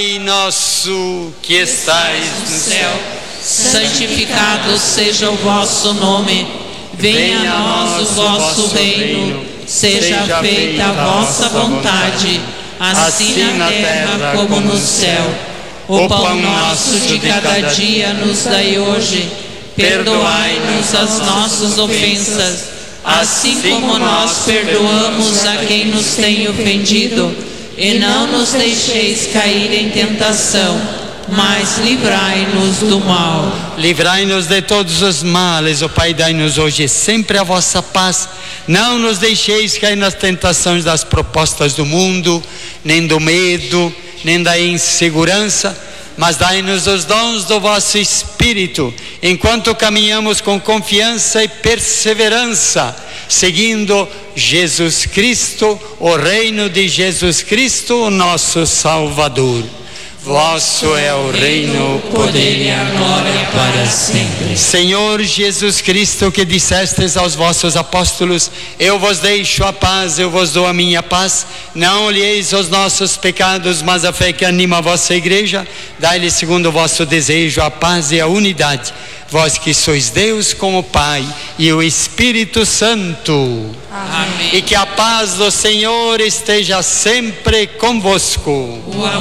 Pai nosso que estais no céu, santificado seja o vosso nome, venha a nós o vosso reino, seja feita a vossa vontade, assim na terra como no céu. O pão nosso de cada dia nos dai hoje, perdoai-nos as nossas ofensas, assim como nós perdoamos a quem nos tem ofendido. E não nos deixeis cair em tentação, mas livrai-nos do mal. Livrai-nos de todos os males, ó Pai, dai-nos hoje sempre a vossa paz. Não nos deixeis cair nas tentações das propostas do mundo, nem do medo, nem da insegurança, mas dai-nos os dons do vosso Espírito, enquanto caminhamos com confiança e perseverança, seguindo Jesus Cristo, o reino de Jesus Cristo, o nosso Salvador. Vosso é o reino, o poder e a glória para sempre. Senhor Jesus Cristo, que dissestes aos vossos apóstolos: eu vos deixo a paz, eu vos dou a minha paz. Não olheis os nossos pecados, mas a fé que anima a vossa igreja. Dai-lhe segundo o vosso desejo a paz e a unidade. Vós que sois Deus com o Pai e o Espírito Santo. Amém. E que a paz do Senhor esteja sempre convosco.